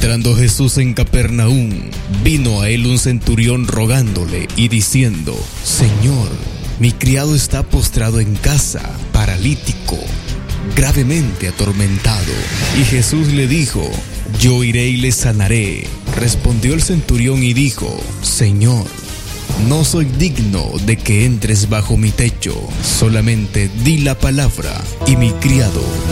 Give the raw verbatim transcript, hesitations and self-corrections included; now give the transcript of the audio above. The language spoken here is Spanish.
Entrando Jesús en Capernaum, vino a él un centurión rogándole y diciendo: Señor, mi criado está postrado en casa, paralítico, gravemente atormentado. Y Jesús le dijo: Yo iré y le sanaré. Respondió el centurión y dijo: Señor, no soy digno de que entres bajo mi techo, solamente di la palabra y mi criado